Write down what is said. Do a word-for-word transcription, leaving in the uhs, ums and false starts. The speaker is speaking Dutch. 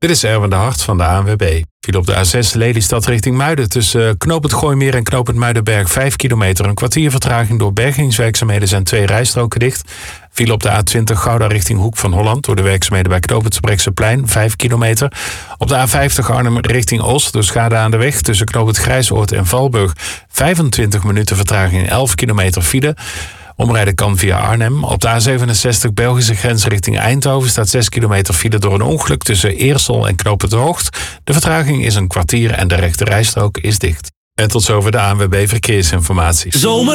Dit is Erwin de Hart van de A N W B. Viel op de A zes Lelystad richting Muiden tussen knooppunt Gooimeer en knooppunt Muidenberg vijf kilometer. Een kwartier vertraging door bergingswerkzaamheden zijn twee rijstroken dicht. Viel op de A twintig Gouda richting Hoek van Holland door de werkzaamheden bij knooppunt Sprekseplein vijf kilometer. Op de A vijftig Arnhem richting Oost door schade aan de weg tussen knooppunt Grijsoord en Valburg vijfentwintig minuten vertraging, elf kilometer file. Omrijden kan via Arnhem. Op de A zevenenzestig Belgische grens richting Eindhoven staat zes kilometer file door een ongeluk tussen Eersel en knooppunt De Hoogt. De vertraging is een kwartier en de rechte rijstrook is dicht. En tot zover de A N W B Verkeersinformatie. Zomer.